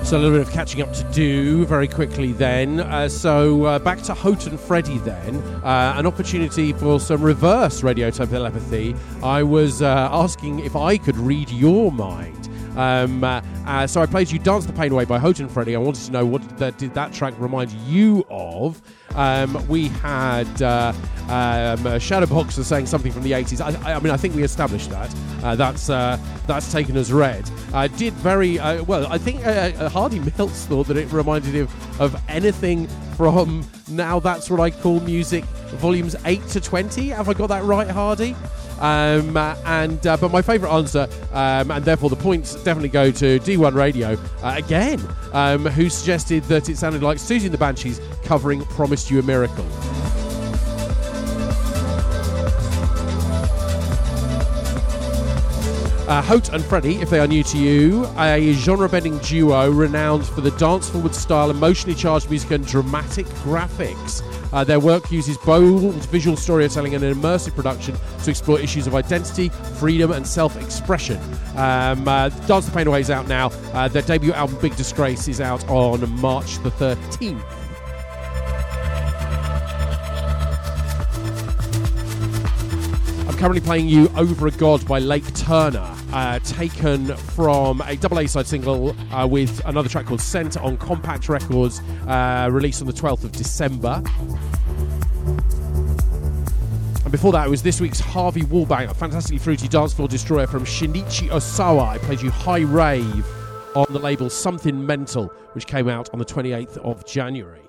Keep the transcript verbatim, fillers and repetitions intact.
So a little bit of catching up to do very quickly then. Uh, so uh, back to Houghton Freddy then. Uh, an opportunity for some reverse radio telepathy. I was uh, asking if I could read your mind. Um, uh, uh, so I played you Dance the Pain Away by Houghton Freddy. I wanted to know what did that, did that track remind you of. Um, we had uh, um, Shadowboxer saying something from the eighties. I, I mean, I think we established that. Uh, that's uh, that's taken as read. I uh, did very uh, well. I think uh, Hardy Mills thought that it reminded him of anything from Now That's What I Call Music, volumes eight to twenty. Have I got that right, Hardy? Um, uh, and uh, but my favourite answer, um, and therefore the points definitely go to D one Radio uh, again, um, who suggested that it sounded like Susie and the Banshees covering "Promised You a Miracle." Uh, Hout and Freddy, if they are new to you, a genre-bending duo renowned for the dance-forward style, emotionally charged music and dramatic graphics. Uh, their work uses bold visual storytelling and an immersive production to explore issues of identity, freedom and self-expression. Um, uh, Dance the Pain Away is out now. Uh, their debut album, Big Disgrace, is out on March the thirteenth. I'm currently playing you Over a God by Lake Turner, uh, taken from a double A-side single uh, with another track called Scent on Compact Records, uh, released on the twelfth of December. And before that, it was this week's Harvey Wallbang, a fantastically fruity dance floor destroyer from Shinichi Osawa. I played you High Rave on the label Something Mental, which came out on the twenty-eighth of January.